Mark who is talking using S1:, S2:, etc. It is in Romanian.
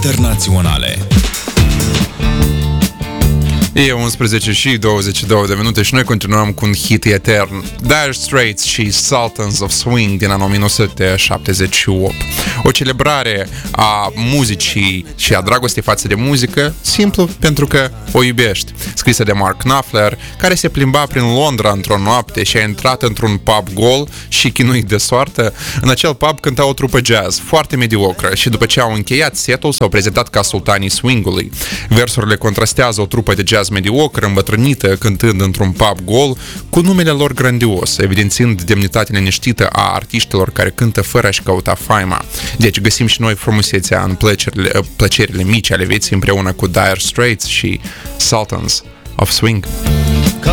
S1: internaționale.
S2: E 11 și 22 de minute și noi continuăm cu un hit etern, Dire Straits și Sultans of Swing din anul 1978. O celebrare a muzicii și a dragostei față de muzică, simplu pentru că o iubești. Scrisă de Mark Knopfler, care se plimba prin Londra într-o noapte și a intrat într-un pub gol și chinuit de soartă. În acel pub cânta o trupă jazz, foarte mediocră, și după ce au încheiat setul, s-au prezentat ca sultanii swingului. Versurile contrastează o trupă de jazz mediocră, îmbătrânită, cântând într-un pub gol, cu numele lor grandios, evidențiind demnitatea liniștită a artiștilor care cântă fără a-și căuta faima. Deci găsim și noi frumusețea în plăcerile mici ale vieții împreună cu Dire Straits și Sultans of Swing.